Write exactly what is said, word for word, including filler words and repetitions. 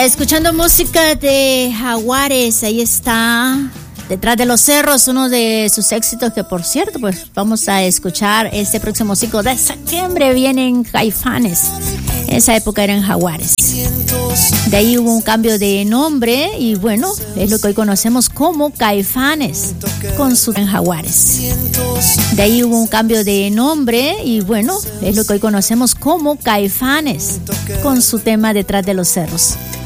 escuchando música de Jaguares. Ahí está Detrás de los Cerros, uno de sus éxitos que, por cierto, pues vamos a escuchar este próximo cinco de septiembre. Vienen Caifanes. En esa época eran Jaguares. De ahí hubo un cambio de nombre y bueno, es lo que hoy conocemos como Caifanes con su en Jaguares. De ahí hubo un cambio de nombre y bueno, es lo que hoy conocemos como Caifanes con su tema Detrás de los Cerros.